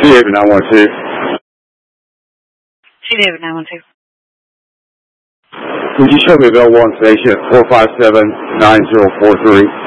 David 912. David 912. Would you show me Bell 1 Station 457-9043?